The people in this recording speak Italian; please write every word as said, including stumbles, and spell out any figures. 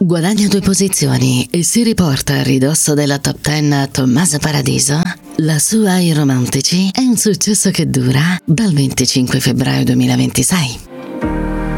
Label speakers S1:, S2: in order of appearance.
S1: Guadagna due posizioni e si riporta a ridosso della top dieci Tommaso Paradiso. La sua I Romantici è un successo che dura dal venticinque febbraio duemilaventisei.